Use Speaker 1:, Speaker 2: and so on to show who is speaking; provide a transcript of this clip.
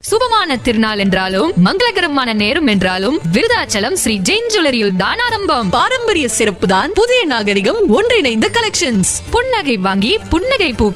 Speaker 1: சுபமான திருநாள் என்றாலும் மங்களகரமான நேரம் என்றாலும் விருதாச்சலம் ஸ்ரீ ஜெயின் ஜுவல்லரியில் தான் ஆரம்பம்.
Speaker 2: பாரம்பரிய சிறப்பு தான் புதிய நாகரிகம் ஒன்றிணைந்த கலெக்ஷன்ஸ்.
Speaker 1: புன்னகை வாங்கி புன்னகை பூக்க